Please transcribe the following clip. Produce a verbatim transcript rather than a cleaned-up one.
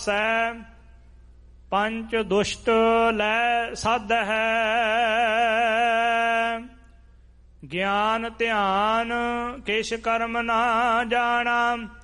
ਸੈ ਪੰਚ ਦੁਸ਼ਟ ਲੈ ਸਾਧ ਹੈ। ਗਿਆਨ ਧਿਆਨ ਕਿਛ ਕਰਮ ਨਾ ਜਾਣਾ।